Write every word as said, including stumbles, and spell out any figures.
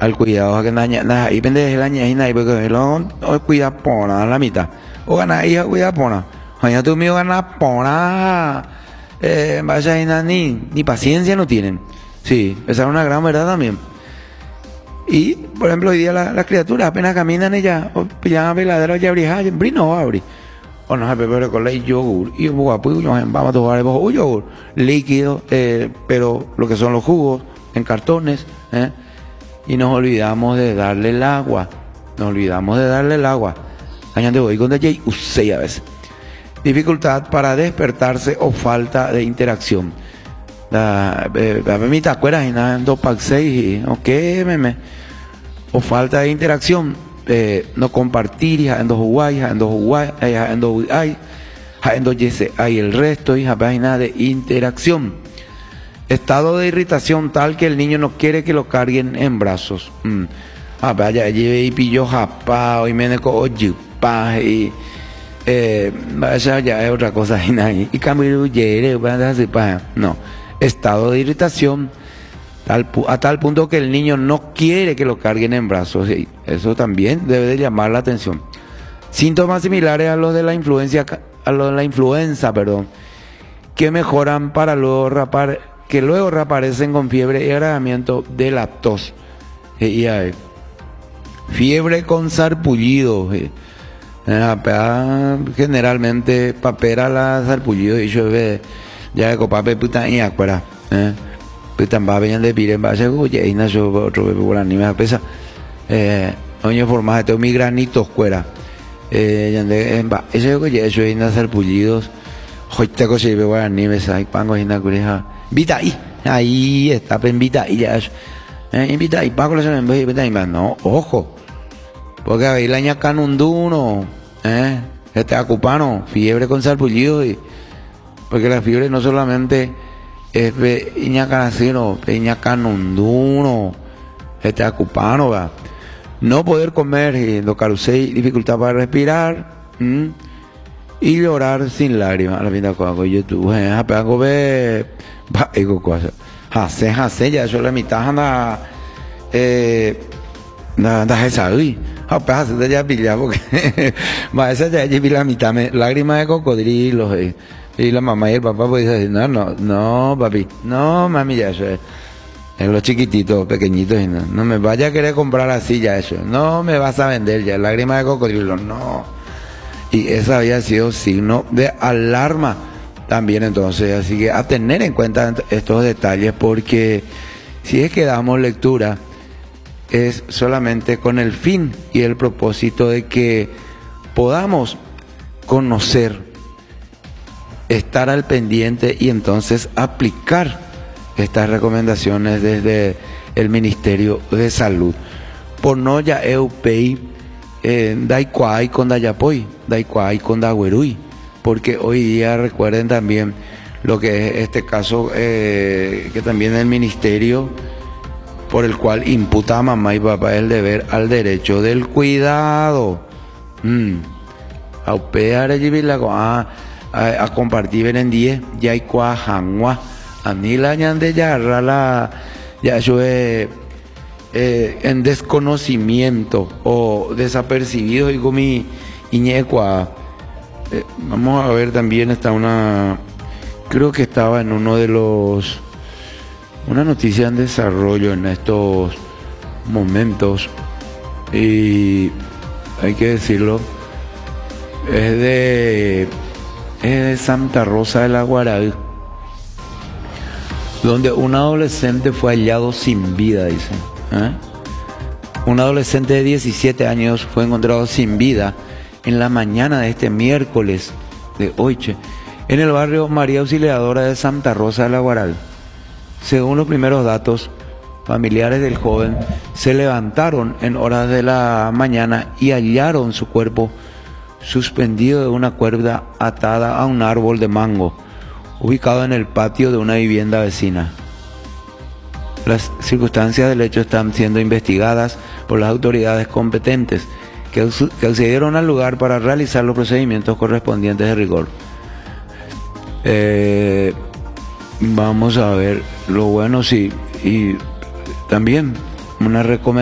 al cuidado que naña na y pende la ña y porque lo cuida pona la mitad o gana hija cuida pona oye tú mío gana pona eh vaya y ni ni paciencia no tienen. Sí, esa es una gran verdad también. Y por ejemplo hoy día las la criaturas apenas caminan ellas ya veladero ya abrir brino abrir o no se prepara con ley yogur y vamos a tomar un yogur líquido eh, pero lo que son los jugos en cartones eh, y nos olvidamos de darle el agua, nos olvidamos de darle el agua. Añade hoy con de usé a veces. Dificultad para despertarse o falta de interacción. La me te acuerdas en dos pack seis o qué meme o falta de interacción, eh, no compartir en dos guay, en dos guay, en dos hay, en dos hay el resto y página de interacción. Estado de irritación tal que el niño no quiere que lo carguen en brazos. Mm. Ah, vaya, y pillo japao y me co pa y eh vaya ya es otra cosa y y cambio no. Estado de irritación tal, a tal punto que el niño no quiere que lo carguen en brazos. Y eso también debe de llamar la atención. Síntomas similares a los de la influencia, a los de la influenza, perdón, que mejoran para luego rapar que luego reaparecen con fiebre y agravamiento de la tos. Eh, y hay fiebre con sarpullido. Eh, eh, generalmente papera la sarpullido y llueve ya de copape puta y acuera. Eh, putan va bien de pire en base y y nació otro bebé por anime pesa. Eh, oño forma de mi granitos cuera. Eh, yande en ba ese que ya eso y na sarpullidos. Hoyte cosa y bebo anime sai pango y na cureja. Invita ahí, ahí está, invita ahí ya, eh, invita ahí, pago la en vez de no, ojo, porque ahí la ñacan un duno, eh, este acupano, fiebre con sarpullido, y porque la fiebre no solamente es ñacan sino ñacan un duno, este acupano, va, no poder comer, y lo carusei, dificultad para respirar, ¿m? Y llorar sin lágrimas, la vida con YouTube, eh, apenas ve va ego cosa hace hace ya yo la mitad anda eh nada esa uy apenas hace ya pilla porque va esa ya lleví la mitad lágrimas de cocodrilo eh, y la mamá y el papá pues decir no no no papi no mami ya eso es en los chiquititos pequeñitos y no, no me vaya a querer comprar así ya eso no me vas a vender ya lágrimas de cocodrilo no y esa había sido signo de alarma también. Entonces, así que a tener en cuenta estos detalles, porque si es que damos lectura es solamente con el fin y el propósito de que podamos conocer, estar al pendiente y entonces aplicar estas recomendaciones desde el Ministerio de Salud. Por no ya eupei eh, daikwai con dayapoi, daikwai con daguerui. Porque hoy día recuerden también lo que es este caso, eh, que también el ministerio por el cual imputa a mamá y papá el deber al derecho del cuidado. Mm. A upear a, a, a compartir en diez, ya hay cuajangua, a mí la ñande ya la ya yo eh, eh, en desconocimiento o desapercibido y con mi iñecua. Eh, vamos a ver también está una, creo que estaba en uno de los, una noticia en desarrollo en estos momentos y hay que decirlo, es de, es de Santa Rosa de la Guaral, donde un adolescente fue hallado sin vida, dicen. ¿Eh? Un adolescente de diecisiete años fue encontrado sin vida en la mañana de este miércoles de hoy, en el barrio María Auxiliadora de Santa Rosa de la Guaral. Según los primeros datos, familiares del joven se levantaron en horas de la mañana y hallaron su cuerpo suspendido de una cuerda atada a un árbol de mango, ubicado en el patio de una vivienda vecina. Las circunstancias del hecho están siendo investigadas por las autoridades competentes, que accedieron al lugar para realizar los procedimientos correspondientes de rigor. Eh, vamos a ver lo bueno, sí, y también una recomendación.